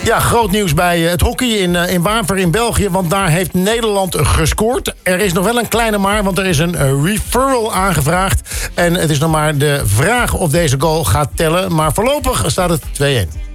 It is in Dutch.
Ja, groot nieuws bij het hockey in Waver in België. Want daar heeft Nederland gescoord. Er is nog wel een kleine maar, want er is een referral aangevraagd. En het is nog maar de vraag of deze goal gaat tellen. Maar voorlopig staat het 2-1.